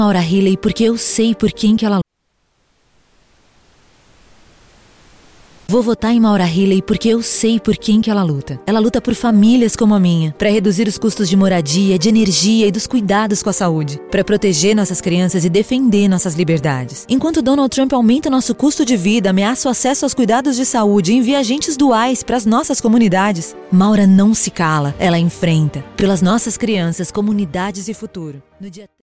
Maura Healey porque eu sei por quem que ela luta. Vou votar em Maura Healey porque eu sei por quem que ela luta. Ela luta por famílias como a minha, para reduzir os custos de moradia, de energia e dos cuidados com a saúde, para proteger nossas crianças e defender nossas liberdades. Enquanto Donald Trump aumenta nosso custo de vida, ameaça o acesso aos cuidados de saúde e envia agentes duais para as nossas comunidades, Maura não se cala, ela enfrenta, pelas nossas crianças, comunidades e futuro. No dia